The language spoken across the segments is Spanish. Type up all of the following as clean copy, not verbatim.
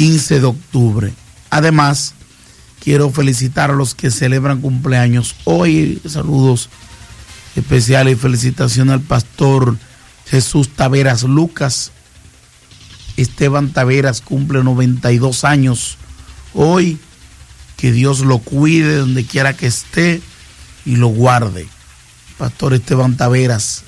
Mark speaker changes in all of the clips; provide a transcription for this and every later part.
Speaker 1: 15 de octubre. Además, quiero felicitar a los que celebran cumpleaños hoy. Saludos especiales y felicitaciones al pastor Jesús Taveras Lucas. Esteban Taveras cumple 92 años hoy. Que Dios lo cuide donde quiera que esté y lo guarde. Pastor Esteban Taveras,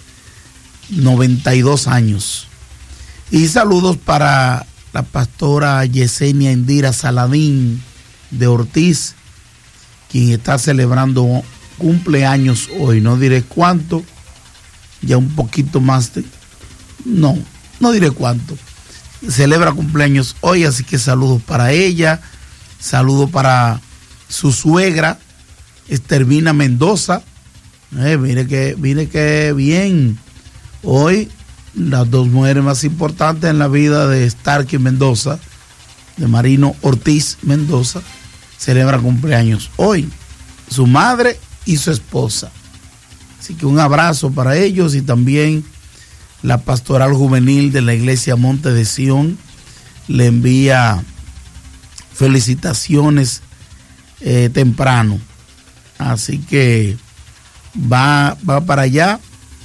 Speaker 1: 92 años. Y saludos para la pastora Yesenia Indira Saladín de Ortiz, quien está celebrando cumpleaños hoy. No diré cuánto, ya un poquito más de... No diré cuánto. Celebra cumpleaños hoy, así que saludos para ella. Saludo para su suegra, Estervina Mendoza. Mire que bien. Hoy, las dos mujeres más importantes en la vida de Starkey Mendoza, de Marino Ortiz Mendoza, celebra cumpleaños hoy. Su madre y su esposa. Así que un abrazo para ellos y también la Pastoral Juvenil de la Iglesia Monte de Sión le envía felicitaciones temprano, así que va para allá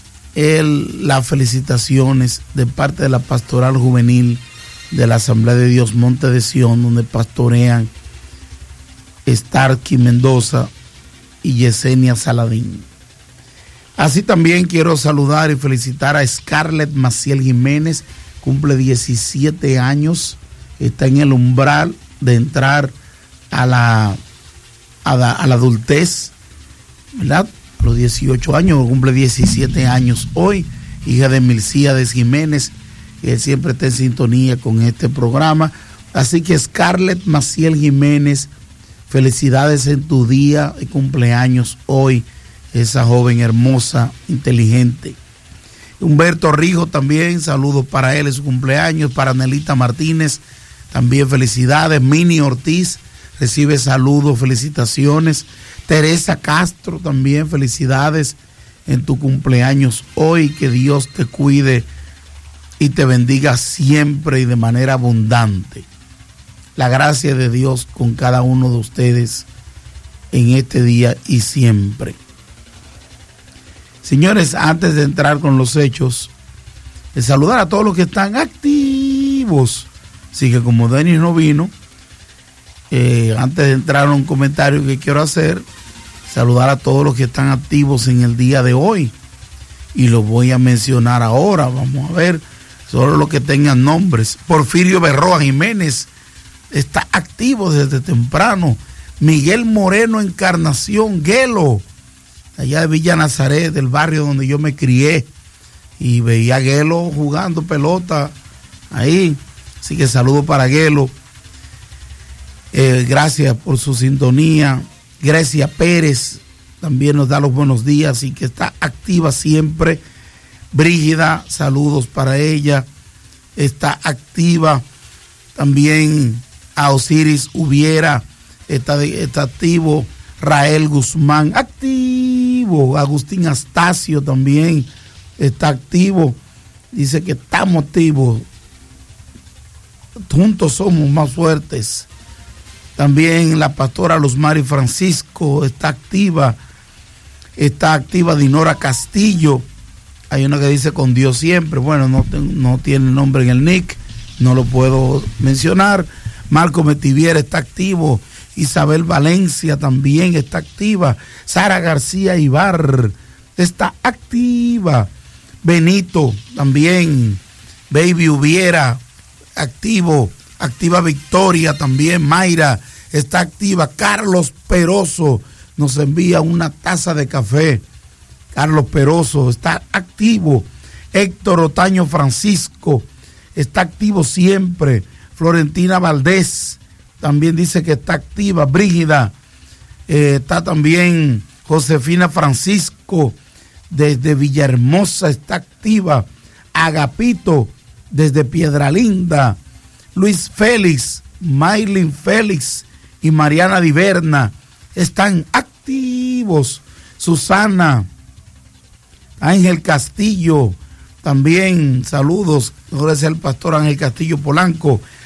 Speaker 1: las felicitaciones de parte de la Pastoral Juvenil de la Asamblea de Dios Monte de Sión, donde pastorean Starkey Mendoza y Yesenia Saladín. Así también quiero saludar y felicitar a Scarlett Maciel Jiménez, cumple 17 años, está en el umbral de entrar a la adultez, ¿verdad? A los 18 años, cumple 17 años hoy, hija de Milcíades Jiménez, que siempre está en sintonía con este programa. Así que Scarlett Maciel Jiménez, felicidades en tu día de cumpleaños hoy, esa joven hermosa, inteligente. Humberto Rijo también, saludos para él en su cumpleaños. Para Nelita Martínez, también felicidades. Mini Ortiz recibe saludos, felicitaciones. Teresa Castro también, felicidades en tu cumpleaños hoy. Que Dios te cuide y te bendiga siempre y de manera abundante. La gracia de Dios con cada uno de ustedes en este día y siempre. Señores, antes de entrar con los hechos, de saludar a todos los que están activos. Así que como Denis no vino, antes de entrar a un comentario que quiero hacer, saludar a todos los que están activos en el día de hoy. Y los voy a mencionar ahora, vamos a ver, solo los que tengan nombres. Porfirio Berroa Jiménez está activo desde temprano. Miguel Moreno Encarnación Guelo, allá de Villa Nazaret, del barrio donde yo me crié, y veía a Guelo jugando pelota ahí, así que saludo para Guelo. Gracias por su sintonía. Grecia Pérez también nos da los buenos días y que está activa siempre. Brígida, saludos para ella, está activa. También a Osiris Hubiera, está activo. Rael Guzmán, activo. Agustín Astacio también está activo. Dice que estamos activos. Juntos somos más fuertes. También la pastora Luzmari Francisco está activa. Está activa Dinora Castillo. Hay una que dice con Dios siempre. Bueno, no tiene nombre en el nick, no lo puedo mencionar. Marco Metiviera está activo. Isabel Valencia también está activa. Sara García Ibar está activa. Benito también. Baby Hubiera activo. Activa Victoria también. Mayra está activa. Carlos Peroso nos envía una taza de café. Carlos Peroso está activo. Héctor Otaño Francisco está activo siempre. Florentina Valdés también dice que está activa. Brígida, está también Josefina Francisco desde Villahermosa, está activa. Agapito desde Piedralinda. Luis Félix, Maylin Félix y Mariana Diverna están activos. Susana, Ángel Castillo, también saludos. Ahora es el pastor Ángel Castillo Polanco.